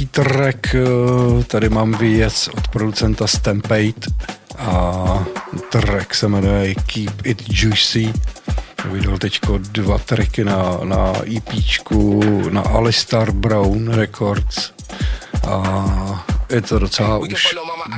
track tady mám vyjec od producenta Stampede a track se jmenuje Keep It Juicy. Vydal teďko 2 tracky na EPčku na Alistar Brown Records a je to docela už